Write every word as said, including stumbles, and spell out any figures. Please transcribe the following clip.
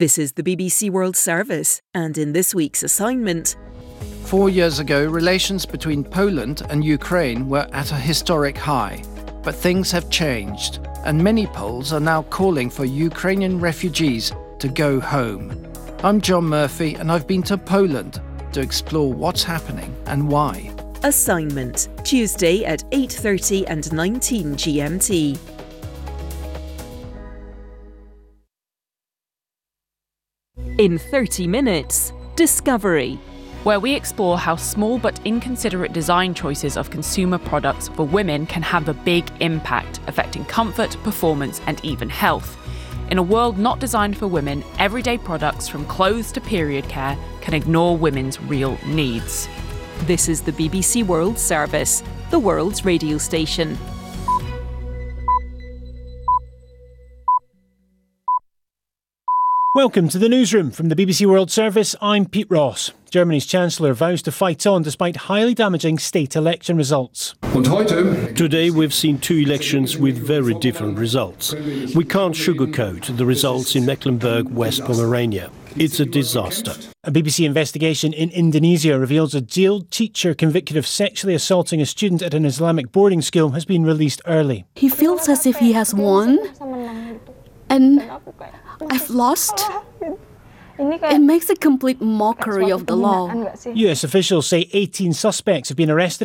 This is the B B C World Service, and in this week's assignment... Four years ago, relations between Poland and Ukraine were at a historic high. But things have changed, and many Poles are now calling for Ukrainian refugees to go home. I'm John Murphy, and I've been to Poland to explore what's happening and why. Assignment, Tuesday at eight thirty and nineteen G M T. In thirty minutes, Discovery, where we explore how small but inconsiderate design choices of consumer products for women can have a big impact, affecting comfort, performance, and even health. In a world not designed for women, everyday products from clothes to period care can ignore women's real needs. This is the B B C World Service, the world's radio station. Welcome to the newsroom from the B B C World Service. I'm Pete Ross. Germany's Chancellor vows to fight on despite highly damaging state election results. Today we've seen two elections with very different results. We can't sugarcoat the results in Mecklenburg, West Pomerania. It's a disaster. A B B C investigation in Indonesia reveals a jailed teacher convicted of sexually assaulting a student at an Islamic boarding school has been released early. He feels as if he has won, and I've lost. It makes a complete mockery of the law. U S officials say eighteen suspects have been arrested